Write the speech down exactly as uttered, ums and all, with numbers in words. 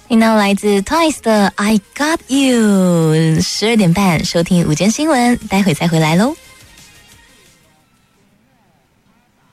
听到来自 Twice 的 I Got You， 十二点半收听午间新闻，待会再回来喽。